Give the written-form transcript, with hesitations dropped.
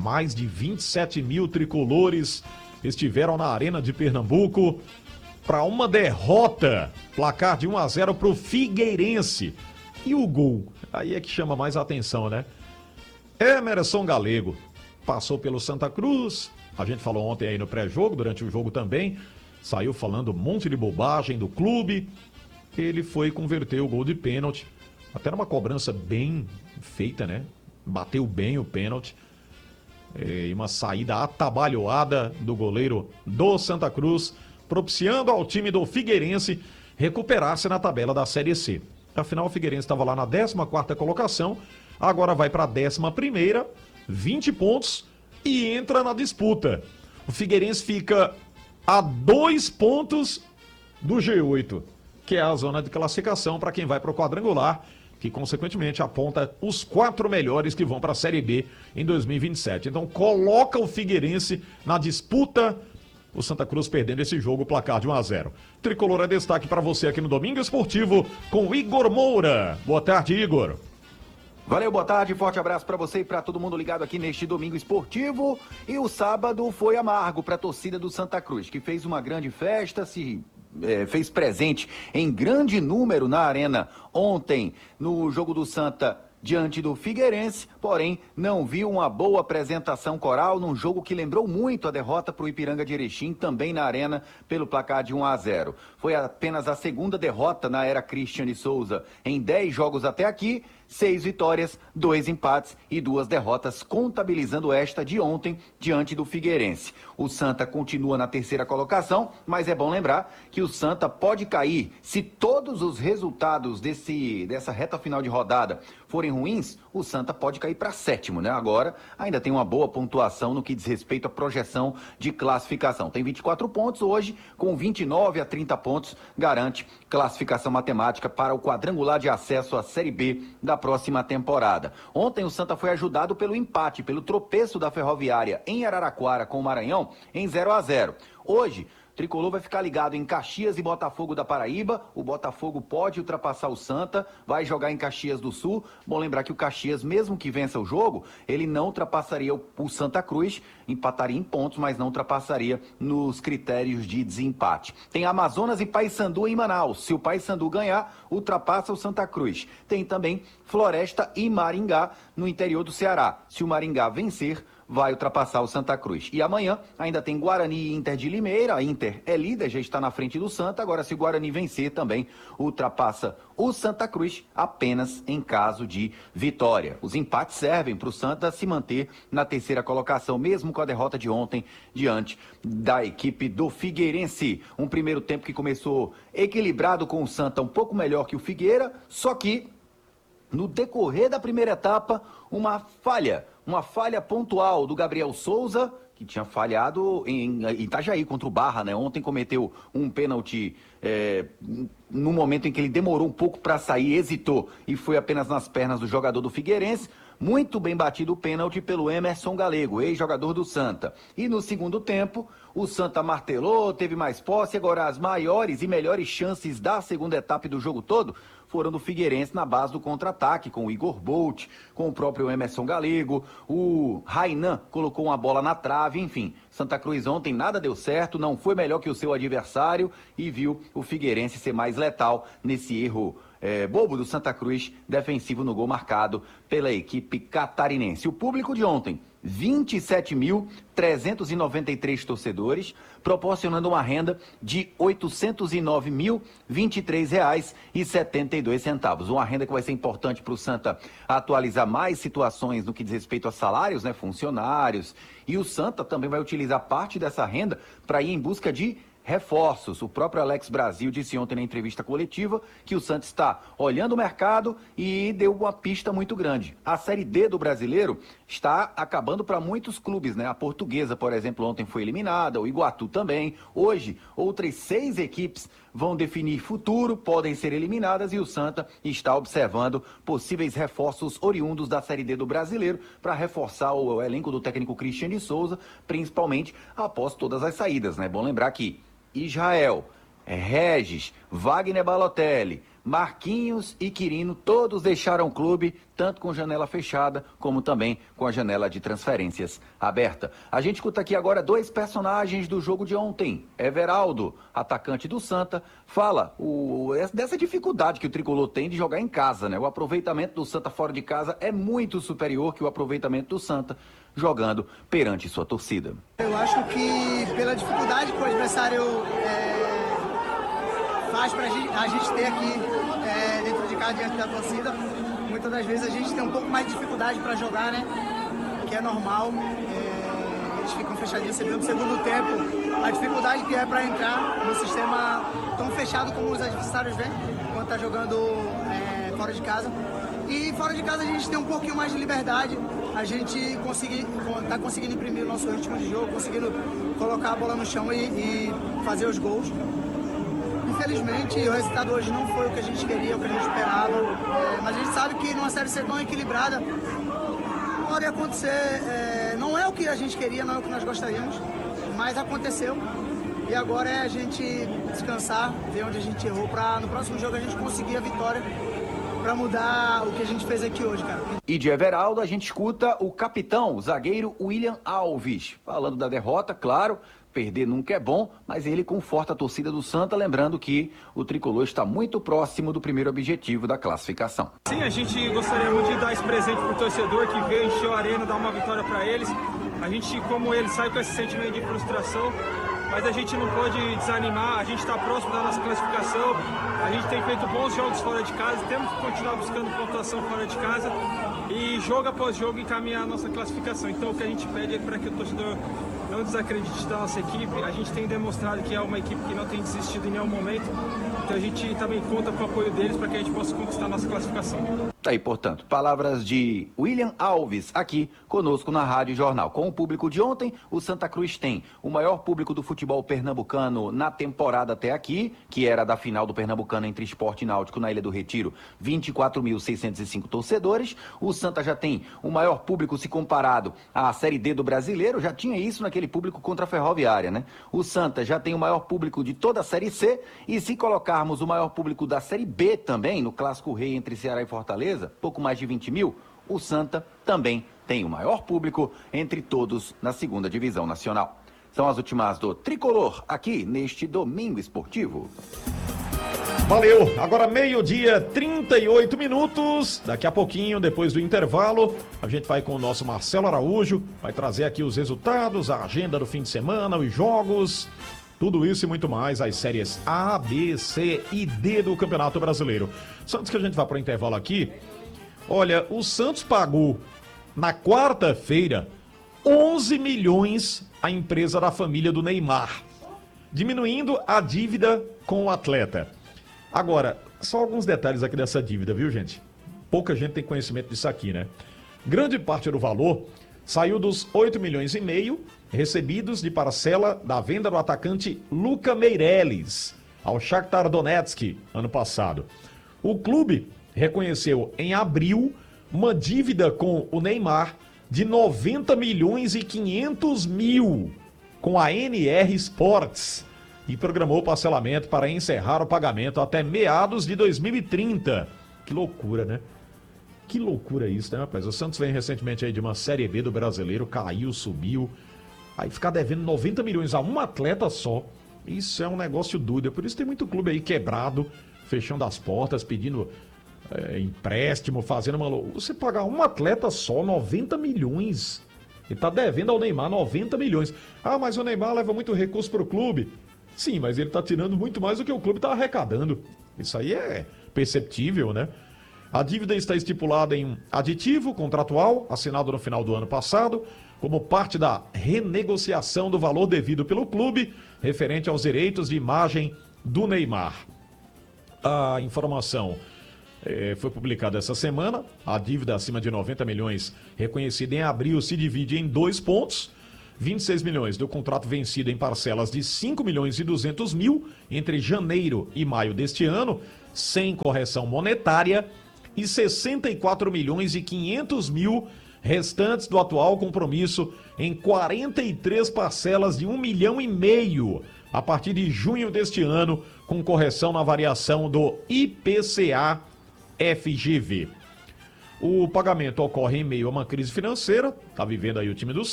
Mais de 27 mil tricolores estiveram na Arena de Pernambuco para uma derrota, placar de 1-0 para o Figueirense. E o gol, aí é que chama mais a atenção, né? Emerson Galego passou pelo Santa Cruz, a gente falou ontem aí no pré-jogo, durante o jogo também, saiu falando um monte de bobagem do clube. Ele foi converter o gol de pênalti, até numa cobrança bem feita, né? Bateu bem o pênalti. E uma saída atabalhoada do goleiro do Santa Cruz, propiciando ao time do Figueirense recuperar-se na tabela da Série C. Afinal, o Figueirense estava lá na 14ª colocação, agora vai para a 11ª, 20 pontos e entra na disputa. O Figueirense fica a 2 pontos do G8, que é a zona de classificação para quem vai para o quadrangular, que consequentemente aponta os 4 melhores que vão para a Série B em 2027. Então coloca o Figueirense na disputa, o Santa Cruz perdendo esse jogo, placar de 1-0. Tricolor é destaque para você aqui no Domingo Esportivo com Igor Moura. Boa tarde, Igor. Valeu, boa tarde, forte abraço para você e para todo mundo ligado aqui neste Domingo Esportivo. E o sábado foi amargo para a torcida do Santa Cruz, que fez uma grande festa, fez presente em grande número na arena ontem no jogo do Santa diante do Figueirense, porém não viu uma boa apresentação coral num jogo que lembrou muito a derrota para o Ipiranga de Erechim, também na arena, pelo placar de 1-0. Foi apenas a segunda derrota na era Cristiane Souza em 10 jogos até aqui, 6 vitórias, 2 empates e 2 derrotas, contabilizando esta de ontem diante do Figueirense. O Santa continua na 3ª colocação, mas é bom lembrar que o Santa pode cair se todos os resultados dessa reta final de rodada forem ruins, o Santa pode cair para 7º, né? Agora ainda tem uma boa pontuação no que diz respeito à projeção de classificação. Tem 24 pontos hoje, com 29 a 30 pontos, garante classificação matemática para o quadrangular de acesso à Série B da próxima temporada. Ontem o Santa foi ajudado pelo empate, pelo tropeço da Ferroviária em Araraquara com o Maranhão em 0-0. Hoje, o Tricolor vai ficar ligado em Caxias e Botafogo da Paraíba. O Botafogo pode ultrapassar o Santa, vai jogar em Caxias do Sul. Bom lembrar que o Caxias, mesmo que vença o jogo, ele não ultrapassaria o Santa Cruz, empataria em pontos, mas não ultrapassaria nos critérios de desempate. Tem Amazonas e Paysandu em Manaus. Se o Paysandu ganhar, ultrapassa o Santa Cruz. Tem também Floresta e Maringá no interior do Ceará. Se o Maringá vencer, vai ultrapassar o Santa Cruz. E amanhã ainda tem Guarani e Inter de Limeira. A Inter é líder, já está na frente do Santa. Agora, se o Guarani vencer, também ultrapassa o Santa Cruz, apenas em caso de vitória. Os empates servem para o Santa se manter na 3ª colocação, mesmo com a derrota de ontem diante da equipe do Figueirense. Um primeiro tempo que começou equilibrado, com o Santa um pouco melhor que o Figueira, só que no decorrer da primeira etapa, uma falha pontual do Gabriel Souza, que tinha falhado em Itajaí contra o Barra, né? Ontem cometeu um pênalti no momento em que ele demorou um pouco para sair, hesitou e foi apenas nas pernas do jogador do Figueirense. Muito bem batido o pênalti pelo Emerson Galego, ex-jogador do Santa. E no segundo tempo, o Santa martelou, teve mais posse. Agora, as maiores e melhores chances da segunda etapa e do jogo todo foram do Figueirense na base do contra-ataque, com o Igor Bolt, com o próprio Emerson Galego, o Rainan colocou uma bola na trave, enfim. Santa Cruz ontem nada deu certo, não foi melhor que o seu adversário e viu o Figueirense ser mais letal nesse erro bobo do Santa Cruz, defensivo no gol marcado pela equipe catarinense. O público de ontem, 27.393 torcedores, proporcionando uma renda de R$ 809.023,72. Uma renda que vai ser importante para o Santa atualizar mais situações no que diz respeito a salários, né, funcionários. E o Santa também vai utilizar parte dessa renda para ir em busca de reforços. O próprio Alex Brasil disse ontem na entrevista coletiva que o Santos está olhando o mercado e deu uma pista muito grande. A Série D do Brasileiro está acabando para muitos clubes, né? A Portuguesa, por exemplo, ontem foi eliminada, o Iguatu também. Hoje, outras 6 equipes vão definir futuro, podem ser eliminadas e o Santa está observando possíveis reforços oriundos da Série D do Brasileiro para reforçar o elenco do técnico Cristiane Souza, principalmente após todas as saídas, né? Bom lembrar que Israel, Regis, Wagner Balotelli, Marquinhos e Quirino, todos deixaram o clube, tanto com janela fechada, como também com a janela de transferências aberta. A gente escuta aqui agora dois personagens do jogo de ontem. Everaldo, atacante do Santa, fala dessa dificuldade que o Tricolor tem de jogar em casa, né? O aproveitamento do Santa fora de casa é muito superior que o aproveitamento do Santa jogando perante sua torcida. Eu acho que pela dificuldade que o adversário faz para a gente ter aqui dentro de casa, diante da torcida, muitas das vezes a gente tem um pouco mais de dificuldade para jogar, né? Que é normal. Eles ficam fechadinhos, você viu no segundo tempo a dificuldade que é para entrar no sistema tão fechado como os adversários vêm quando tá jogando fora de casa. E fora de casa a gente tem um pouquinho mais de liberdade, a gente tá conseguindo imprimir o nosso ritmo de jogo, conseguindo colocar a bola no chão e fazer os gols. Infelizmente, o resultado hoje não foi o que a gente queria, o que a gente esperava, mas a gente sabe que numa Série C tão equilibrada, pode acontecer, não é o que a gente queria, não é o que nós gostaríamos, mas aconteceu. E agora é a gente descansar, ver onde a gente errou, para no próximo jogo a gente conseguir a vitória, para mudar o que a gente fez aqui hoje, cara. E de Everaldo a gente escuta o capitão, o zagueiro William Alves, falando da derrota, claro. Perder nunca é bom, mas ele conforta a torcida do Santa, lembrando que o Tricolor está muito próximo do primeiro objetivo da classificação. Sim, a gente gostaria muito de dar esse presente para o torcedor que veio, encheu a arena, dar uma vitória para eles. A gente, como ele, sai com esse sentimento de frustração, mas a gente não pode desanimar, a gente está próximo da nossa classificação, a gente tem feito bons jogos fora de casa, temos que continuar buscando pontuação fora de casa e jogo após jogo encaminhar a nossa classificação. Então o que a gente pede é para que o torcedor não desacredite da nossa equipe. A gente tem demonstrado que é uma equipe que não tem desistido em nenhum momento, então a gente também conta com o apoio deles para que a gente possa conquistar a nossa classificação. Tá aí, portanto, palavras de William Alves aqui conosco na Rádio Jornal. Com o público de ontem, o Santa Cruz tem o maior público do futebol pernambucano na temporada até aqui, que era da final do Pernambucano entre Sport e Náutico na Ilha do Retiro, 24.605 torcedores. O Santa já tem o maior público se comparado à Série D do Brasileiro, já tinha isso naquele público contra a Ferroviária, né? O Santa já tem o maior público de toda a Série C, e se colocarmos o maior público da Série B também, no Clássico Rei entre Ceará e Fortaleza, pouco mais de 20 mil, o Santa também tem o maior público entre todos na segunda divisão nacional. São as últimas do Tricolor, aqui neste Domingo Esportivo. Valeu, agora 12h, 38 minutos, daqui a pouquinho, depois do intervalo, a gente vai com o nosso Marcelo Araújo, vai trazer aqui os resultados, a agenda do fim de semana, os jogos, tudo isso e muito mais, as séries A, B, C e D do Campeonato Brasileiro. Só antes que a gente vá para o intervalo aqui, olha, o Santos pagou na quarta-feira 11 milhões à empresa da família do Neymar, diminuindo a dívida com o atleta. Agora, só alguns detalhes aqui dessa dívida, viu, gente? Pouca gente tem conhecimento disso aqui, né? Grande parte do valor saiu dos 8 milhões e meio recebidos de parcela da venda do atacante Luca Meireles ao Shakhtar Donetsk ano passado. O clube reconheceu em abril uma dívida com o Neymar de 90 milhões e 500 mil com a NR Sports e programou o parcelamento para encerrar o pagamento até meados de 2030. Que loucura, né? Que loucura isso, né, rapaz? O Santos vem recentemente aí de uma Série B do Brasileiro, caiu, subiu. Aí ficar devendo 90 milhões a um atleta só, isso é um negócio doido. Por isso tem muito clube aí quebrado, fechando as portas, pedindo empréstimo, fazendo uma... Você pagar um atleta só, 90 milhões. Ele tá devendo ao Neymar 90 milhões. Ah, mas o Neymar leva muito recurso pro clube. Sim, mas ele tá tirando muito mais do que o clube tá arrecadando. Isso aí é perceptível, né? A dívida está estipulada em aditivo contratual, assinado no final do ano passado, como parte da renegociação do valor devido pelo clube, referente aos direitos de imagem do Neymar. A informação foi publicada essa semana. A dívida acima de 90 milhões, reconhecida em abril, se divide em 2 pontos. 26 milhões do contrato vencido em parcelas de 5 milhões e 200 mil entre janeiro e maio deste ano, sem correção monetária, e 64 milhões e 500 mil restantes do atual compromisso em 43 parcelas de 1,5 milhão a partir de junho deste ano, com correção na variação do IPCA-FGV. O pagamento ocorre em meio a uma crise financeira, está vivendo aí o time do